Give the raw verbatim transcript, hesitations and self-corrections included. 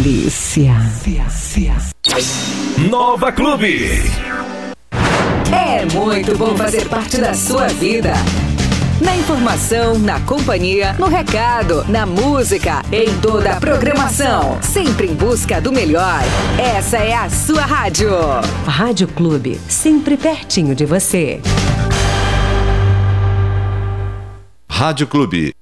delícia. Nova Clube. É muito bom fazer parte da sua vida. Na informação, na companhia, no recado, na música, em toda a programação. Sempre em busca do melhor. Essa é a sua rádio. Rádio Clube, sempre pertinho de você. Rádio Clube.